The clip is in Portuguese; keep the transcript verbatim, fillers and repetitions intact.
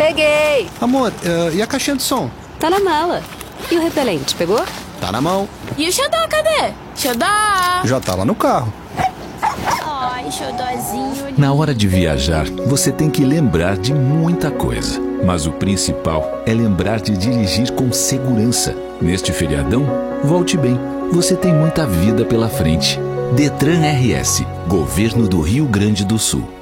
Cheguei! Amor, uh, e a caixinha de som? Tá na mala. E o repelente, pegou? Tá na mão. E o xodó, cadê? Xodó! Já tá lá no carro. Ai, xodózinho. Na hora de viajar, você tem que lembrar de muita coisa. Mas o principal é lembrar de dirigir com segurança. Neste feriadão, volte bem. Você tem muita vida pela frente. Detran R S, Governo do Rio Grande do Sul.